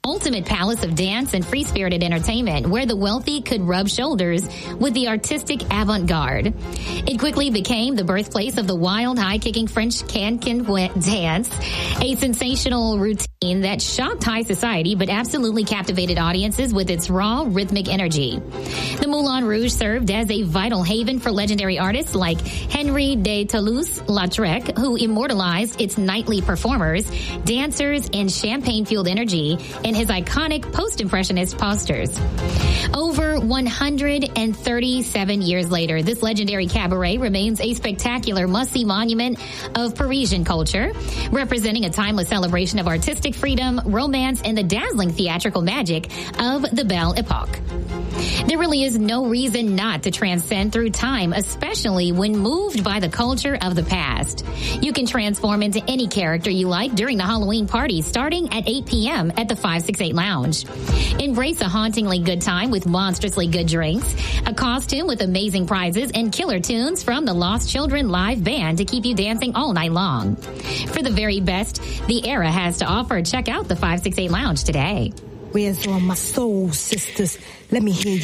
ultimate palace of dance and free-spirited entertainment where the wealthy could rub shoulders with the artistic avant-garde. It quickly became the birthplace of the wild, high-kicking French cancan dance, a sensational routine that shocked high society but absolutely captivated audiences with its raw, rhythmic energy. The Moulin Rouge served as a vital haven for legendary artists like Henri de Toulouse-Lautrec, who immortalized its nightly performers, dancers, and champagne-fueled energy in his iconic post-impressionist posters. Over 137 years later, this legendary cabaret remains a spectacular must-see monument of Parisian culture, representing a timeless celebration of artistic freedom, romance, and the dazzling theatrical magic of the Belle Epoque. There really is no reason not to transcend through time, especially when moved by the culture of the past. You can transform into any character you like during the Halloween party starting at 8 p.m. at the 568 Lounge. Embrace a hauntingly good time with monstrously good drinks, a costume with amazing prizes, and killer tunes from the Lost Children live band to keep you dancing all night long. For the very best the era has to offer, check out the 568 Lounge today. Where's all my soul sisters? Let me hear you.